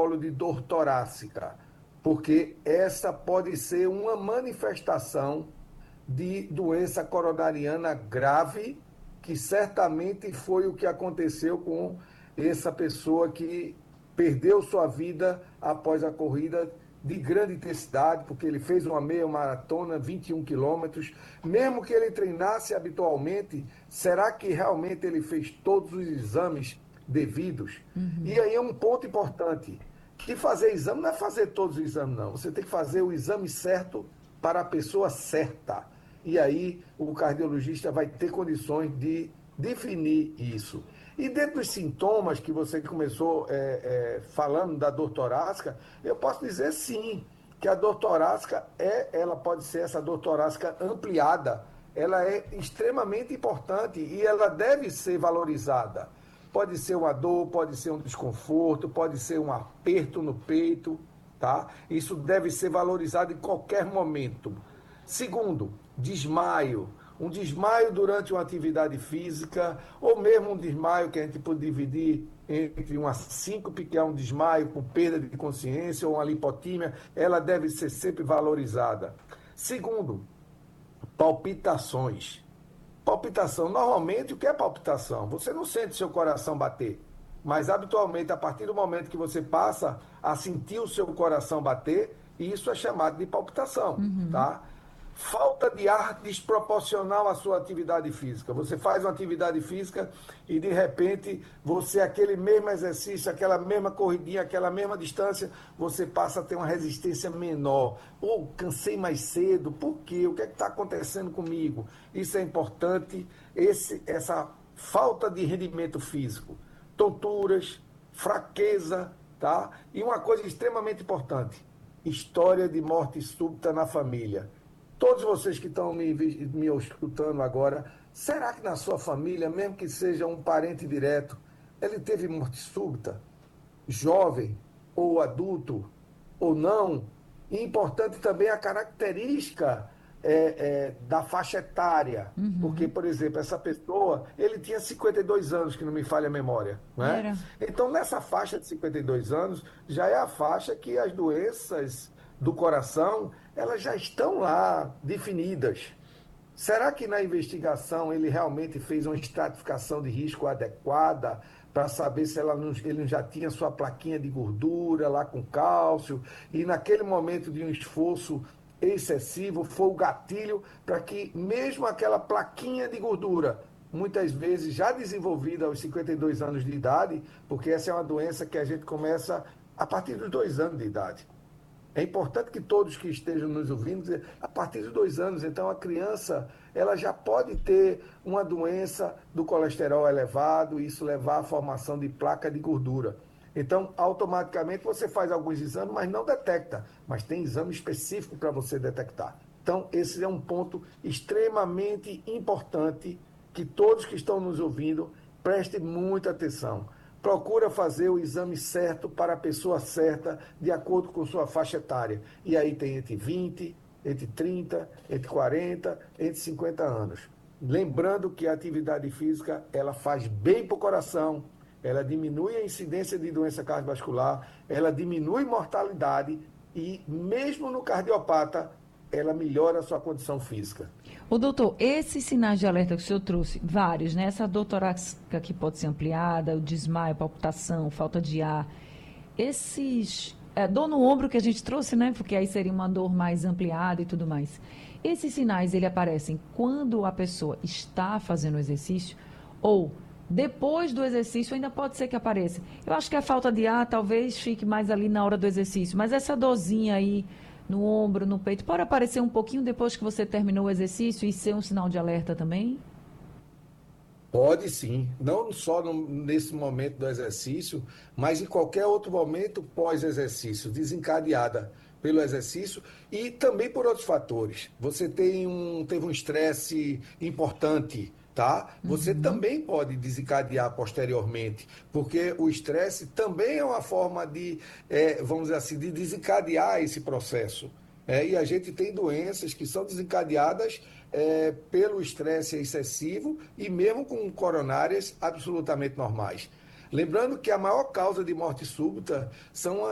protocolo de dor torácica, porque essa pode ser uma manifestação de doença coronariana grave, que certamente foi o que aconteceu com essa pessoa que perdeu sua vida após a corrida de grande intensidade, porque ele fez uma meia maratona, 21 quilômetros. Mesmo que ele treinasse habitualmente, será que realmente ele fez todos os exames devidos? E aí é um ponto importante, que fazer exame não é fazer todos os exames, não. Você tem que fazer o exame certo para a pessoa certa. E aí o cardiologista vai ter condições de definir isso. E dentro dos sintomas que você começou falando da dor torácica, eu posso dizer sim, que a dor torácica ela pode ser essa dor torácica ampliada, ela é extremamente importante e ela deve ser valorizada. Pode ser uma dor, pode ser um desconforto, pode ser um aperto no peito, tá? Isso deve ser valorizado em qualquer momento. Segundo, desmaio. Um desmaio durante uma atividade física, ou mesmo um desmaio que a gente pode dividir entre uma síncope, que é um desmaio com perda de consciência, ou uma lipotímia, ela deve ser sempre valorizada. Segundo, palpitações. Palpitação, normalmente, o que é palpitação? Você não sente seu coração bater, mas habitualmente, a partir do momento que você passa a sentir o seu coração bater, isso é chamado de palpitação, tá? Falta de ar desproporcional à sua atividade física. Você faz uma atividade física e, de repente, você, aquele mesmo exercício, aquela mesma corridinha, aquela mesma distância, você passa a ter uma resistência menor. Ou cansei mais cedo, por quê? O que é que está acontecendo comigo? Isso é importante, essa falta de rendimento físico. Tonturas, fraqueza, tá? E uma coisa extremamente importante, história de morte súbita na família. Todos vocês que estão me escutando agora, será que na sua família, mesmo que seja um parente direto, ele teve morte súbita? Jovem ou adulto ou não? E importante também a característica da faixa etária. Porque, por exemplo, essa pessoa, ele tinha 52 anos, que não me falha a memória. Né? Era. Então, nessa faixa de 52 anos, já é a faixa que as doenças do coração, elas já estão lá definidas. Será que na investigação ele realmente fez uma estratificação de risco adequada para saber se ele não já tinha sua plaquinha de gordura lá com cálcio e naquele momento de um esforço excessivo foi o gatilho para que mesmo aquela plaquinha de gordura, muitas vezes já desenvolvida aos 52 anos de idade, porque essa é uma doença que a gente começa a partir dos 2 anos de idade. É importante que todos que estejam nos ouvindo, a partir de 2 anos, então a criança ela já pode ter uma doença do colesterol elevado, e isso levar à formação de placa de gordura. Então, automaticamente você faz alguns exames, mas não detecta. Mas tem exame específico para você detectar. Então, esse é um ponto extremamente importante que todos que estão nos ouvindo prestem muita atenção. Procura fazer o exame certo para a pessoa certa, de acordo com sua faixa etária. E aí tem entre 20, entre 30, entre 40, entre 50 anos. Lembrando que a atividade física, ela faz bem para o coração, ela diminui a incidência de doença cardiovascular, ela diminui mortalidade e, mesmo no cardiopata, ela melhora a sua condição física. O doutor, esses sinais de alerta que o senhor trouxe, vários, né? Essa dor torácica que pode ser ampliada, o desmaio, palpitação, falta de ar, esses... dor no ombro que a gente trouxe, né? Porque aí seria uma dor mais ampliada e tudo mais. Esses sinais, ele aparecem quando a pessoa está fazendo o exercício ou depois do exercício ainda pode ser que apareça. Eu acho que a falta de ar talvez fique mais ali na hora do exercício, mas essa dorzinha aí no ombro, no peito, pode aparecer um pouquinho depois que você terminou o exercício e ser um sinal de alerta também? Pode sim, não só nesse momento do exercício, mas em qualquer outro momento pós-exercício, desencadeada pelo exercício e também por outros fatores. Você teve um estresse importante, tá? Você também pode desencadear posteriormente, porque o estresse também é uma forma de, vamos dizer assim, de desencadear esse processo. E a gente tem doenças que são desencadeadas pelo estresse excessivo e mesmo com coronárias absolutamente normais. Lembrando que a maior causa de morte súbita são